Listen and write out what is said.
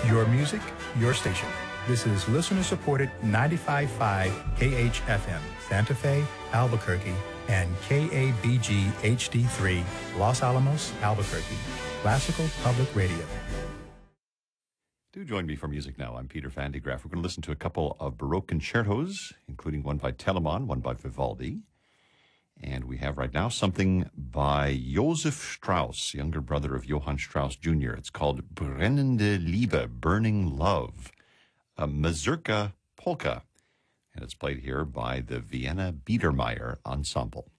Your music, your station. This is listener-supported 95.5 KHFM, Santa Fe, Albuquerque, and KABG HD3, Los Alamos, Albuquerque. Classical Public Radio. Do join me for music now. I'm Peter Van de Graaff. We're going to listen to a couple of Baroque concertos, including one by Telemann, one by Vivaldi. And we have right now something by Joseph Strauss, younger brother of Johann Strauss Jr. It's called Brennende Liebe, Burning Love, a mazurka polka. And it's played here by the Vienna Biedermeier Ensemble.